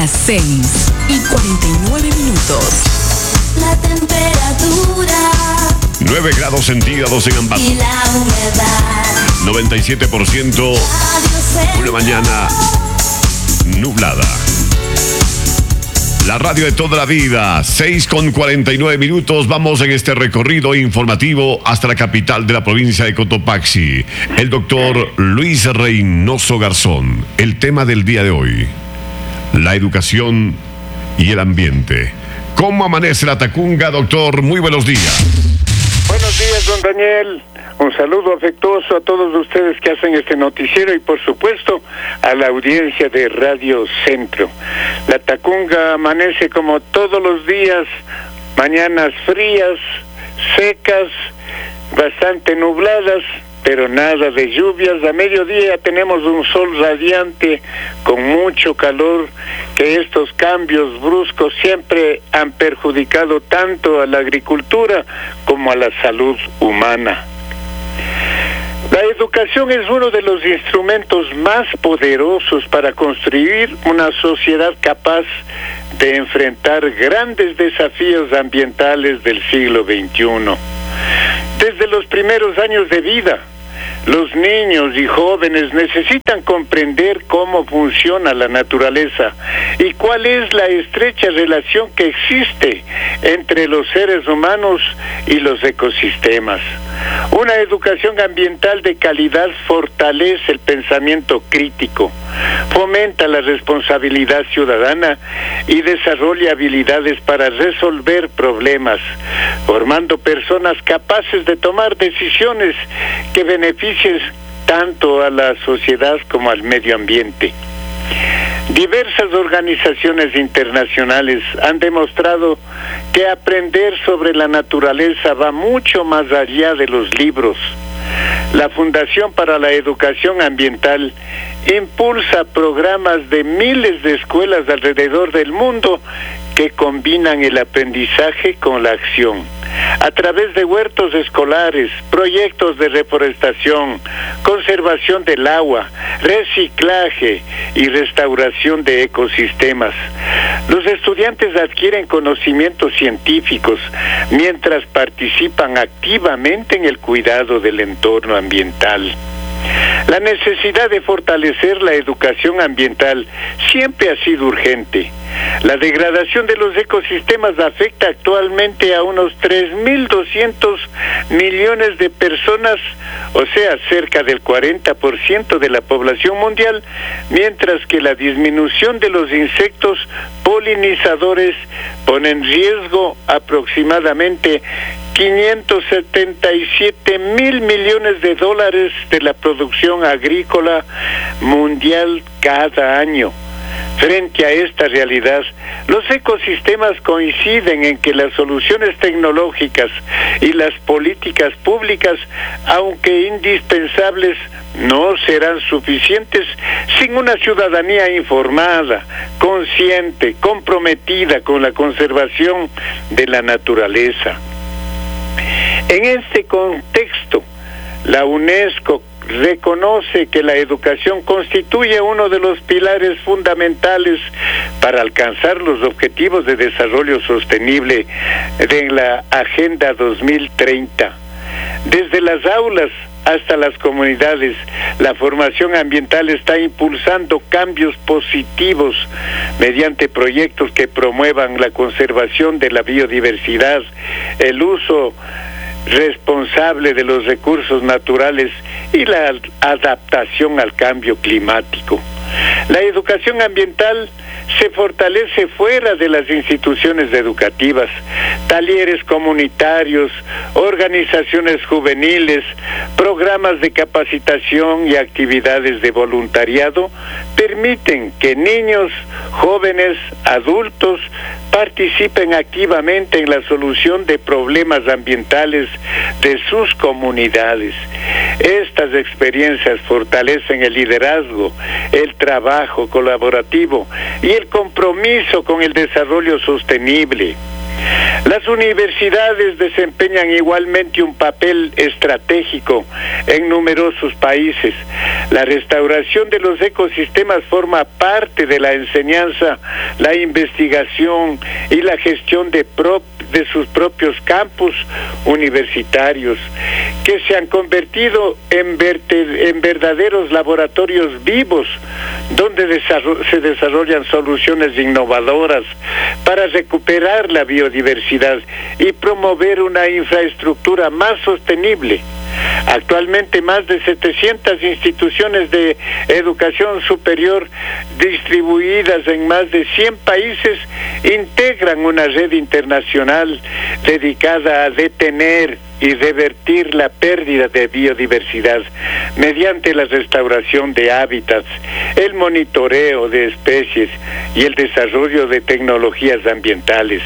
las 6:49. La temperatura 9 grados centígrados en Ambato. y la humedad. 97%. Una mañana nublada. La radio de toda la vida, 6:49. Vamos en este recorrido informativo hasta la capital de la provincia de Cotopaxi. El doctor Luis Reynoso Garzón. El tema del día de hoy: la educación y el ambiente. ¿Cómo amanece la Tacunga, doctor? Muy buenos días. Buenos días, don Daniel. Un saludo afectuoso a todos ustedes que hacen este noticiero y, por supuesto, a la audiencia de Radio Centro. La Tacunga amanece como todos los días, mañanas frías, secas, bastante nubladas, pero nada de lluvias. A mediodía tenemos un sol radiante con mucho calor, que estos cambios bruscos siempre han perjudicado tanto a la agricultura como a la salud humana. La educación es uno de los instrumentos más poderosos para construir una sociedad capaz de enfrentar grandes desafíos ambientales del siglo XXI. Desde los primeros años de vida, los niños y jóvenes necesitan comprender cómo funciona la naturaleza y cuál es la estrecha relación que existe entre los seres humanos y los ecosistemas. Una educación ambiental de calidad fortalece el pensamiento crítico, fomenta la responsabilidad ciudadana y desarrolla habilidades para resolver problemas, formando personas capaces de tomar decisiones que beneficien tanto a la sociedad como al medio ambiente. Diversas organizaciones internacionales han demostrado que aprender sobre la naturaleza va mucho más allá de los libros. La Fundación para la Educación Ambiental impulsa programas de miles de escuelas alrededor del mundo que combinan el aprendizaje con la acción. A través de huertos escolares, proyectos de reforestación, conservación del agua, reciclaje y restauración de ecosistemas. Los estudiantes adquieren conocimientos científicos mientras participan activamente en el cuidado del entorno ambiental. La necesidad de fortalecer la educación ambiental siempre ha sido urgente. La degradación de los ecosistemas afecta actualmente a unos 3.200 millones de personas, o sea, cerca del 40% de la población mundial, mientras que la disminución de los insectos polinizadores pone en riesgo aproximadamente 577.000 millones de dólares de la producción agrícola mundial cada año. Frente a esta realidad, los ecosistemas coinciden en que las soluciones tecnológicas y las políticas públicas, aunque indispensables, no serán suficientes sin una ciudadanía informada, consciente, comprometida con la conservación de la naturaleza. En este contexto, la UNESCO reconoce que la educación constituye uno de los pilares fundamentales para alcanzar los objetivos de desarrollo sostenible de la Agenda 2030. Desde las aulas hasta las comunidades, la formación ambiental está impulsando cambios positivos mediante proyectos que promuevan la conservación de la biodiversidad, el uso responsable de los recursos naturales y la adaptación al cambio climático. La educación ambiental se fortalece fuera de las instituciones educativas. Talleres comunitarios, organizaciones juveniles, programas de capacitación y actividades de voluntariado permiten que niños, jóvenes, adultos participen activamente en la solución de problemas ambientales de sus comunidades. Estas experiencias fortalecen el liderazgo, el trabajo colaborativo y el compromiso con el desarrollo sostenible. Las universidades desempeñan igualmente un papel estratégico en numerosos países. La restauración de los ecosistemas forma parte de la enseñanza, la investigación y la gestión de sus propios campus universitarios, que se han convertido en verdaderos laboratorios vivos, donde se desarrollan soluciones innovadoras para recuperar la biodiversidad y promover una infraestructura más sostenible. Actualmente más de 700 instituciones de educación superior distribuidas en más de 100 países integran una red internacional dedicada a detener y revertir la pérdida de biodiversidad mediante la restauración de hábitats, el monitoreo de especies y el desarrollo de tecnologías ambientales.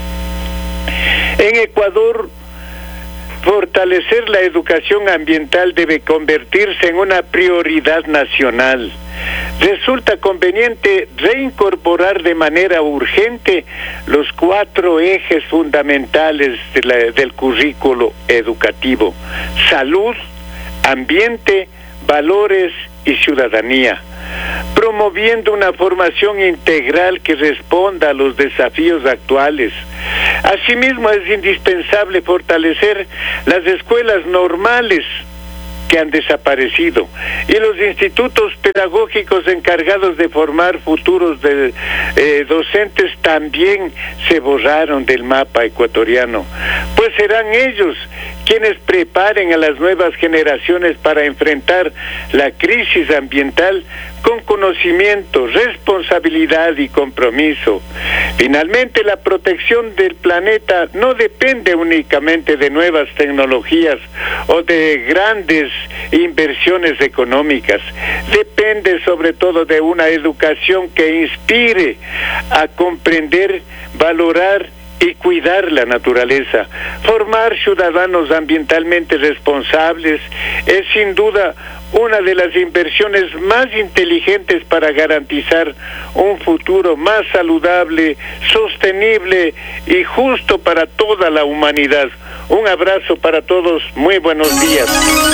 En Ecuador, fortalecer la educación ambiental debe convertirse en una prioridad nacional. Resulta conveniente reincorporar de manera urgente los 4 ejes fundamentales del currículo educativo: salud, ambiente, valores y ciudadanía, promoviendo una formación integral que responda a los desafíos actuales. Asimismo, es indispensable fortalecer las escuelas normales que han desaparecido y los institutos pedagógicos encargados de formar futuros docentes también se borraron del mapa ecuatoriano, pues serán ellos quienes preparen a las nuevas generaciones para enfrentar la crisis ambiental con conocimiento, responsabilidad y compromiso. Finalmente, la protección del planeta no depende únicamente de nuevas tecnologías o de grandes inversiones económicas. Depende sobre todo de una educación que inspire a comprender, valorar y cuidar la naturaleza. Formar ciudadanos ambientalmente responsables es sin duda una de las inversiones más inteligentes para garantizar un futuro más saludable, sostenible y justo para toda la humanidad. Un abrazo para todos, muy buenos días.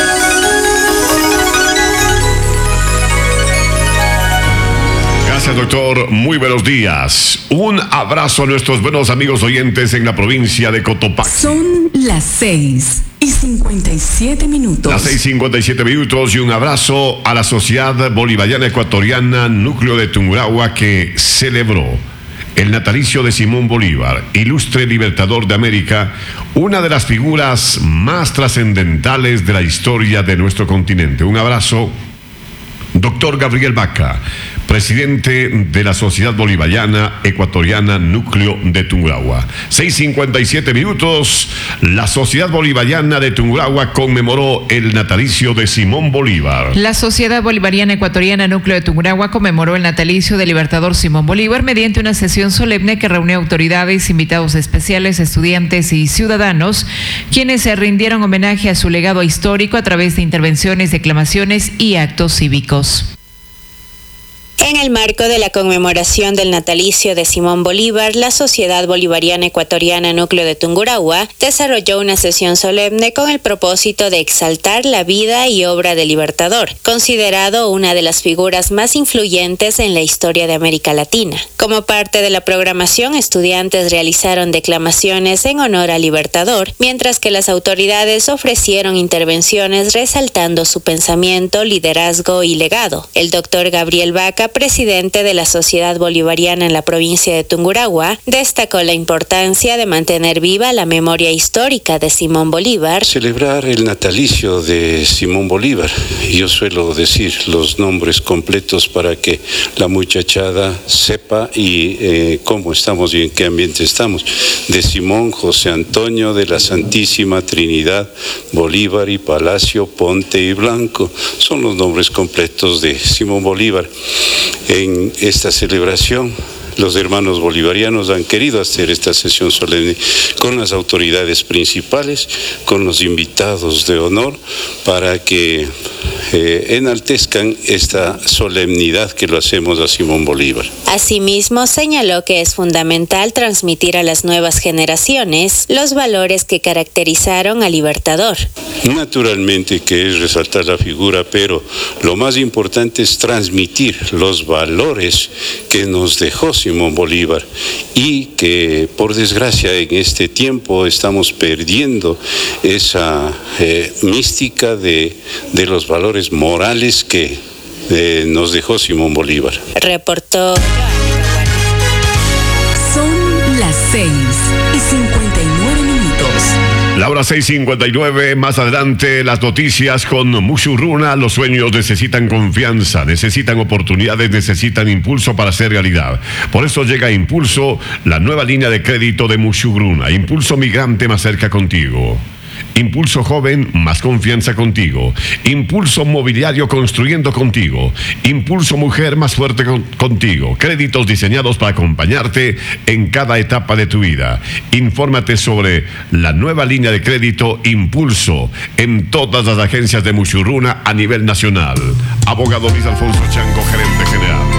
Gracias, doctor. Muy buenos días. Un abrazo a nuestros buenos amigos oyentes en la provincia de Cotopaxi. Son las 6:57. Las 6:57 y un abrazo a la Sociedad Bolivariana Ecuatoriana Núcleo de Tungurahua, que celebró el natalicio de Simón Bolívar, ilustre libertador de América, una de las figuras más trascendentales de la historia de nuestro continente. Un abrazo, doctor Gabriel Vaca, presidente de la Sociedad Bolivariana Ecuatoriana Núcleo de Tungurahua. 6:57. La Sociedad Bolivariana de Tungurahua conmemoró el natalicio de Simón Bolívar. La Sociedad Bolivariana Ecuatoriana Núcleo de Tungurahua conmemoró el natalicio del libertador Simón Bolívar mediante una sesión solemne que reunió autoridades, invitados especiales, estudiantes y ciudadanos, quienes se rindieron homenaje a su legado histórico a través de intervenciones, declamaciones y actos cívicos. En el marco de la conmemoración del natalicio de Simón Bolívar, la Sociedad Bolivariana Ecuatoriana Núcleo de Tungurahua desarrolló una sesión solemne con el propósito de exaltar la vida y obra del Libertador, considerado una de las figuras más influyentes en la historia de América Latina. Como parte de la programación, estudiantes realizaron declamaciones en honor al Libertador, mientras que las autoridades ofrecieron intervenciones resaltando su pensamiento, liderazgo y legado. El doctor Gabriel Vaca, presidente de la Sociedad Bolivariana en la provincia de Tungurahua, destacó la importancia de mantener viva la memoria histórica de Simón Bolívar. Celebrar el natalicio de Simón Bolívar. Yo suelo decir los nombres completos para que la muchachada sepa cómo estamos y en qué ambiente estamos. De Simón José Antonio de la Santísima Trinidad Bolívar y Palacio Ponte y Blanco. Son los nombres completos de Simón Bolívar. En esta celebración, los hermanos bolivarianos han querido hacer esta sesión solemne con las autoridades principales, con los invitados de honor, para que enaltezcan esta solemnidad que lo hacemos a Simón Bolívar. Asimismo, señaló que es fundamental transmitir a las nuevas generaciones los valores que caracterizaron al Libertador. Naturalmente que es resaltar la figura, pero lo más importante es transmitir los valores que nos dejó Simón Bolívar y que, por desgracia, en este tiempo estamos perdiendo esa mística de los valores morales que nos dejó Simón Bolívar. Reportó. Son las 6:59 minutos. La hora 6:59, más adelante las noticias con Mushurruna. Los sueños necesitan confianza, necesitan oportunidades, necesitan impulso para ser realidad. Por eso llega a Impulso, la nueva línea de crédito de Mushurruna. Impulso migrante más cerca contigo. Impulso joven, más confianza contigo. Impulso mobiliario construyendo contigo. Impulso mujer, más fuerte contigo. Créditos diseñados para acompañarte en cada etapa de tu vida. Infórmate sobre la nueva línea de crédito Impulso en todas las agencias de Mushurruna a nivel nacional. Abogado Luis Alfonso Chanco, gerente general.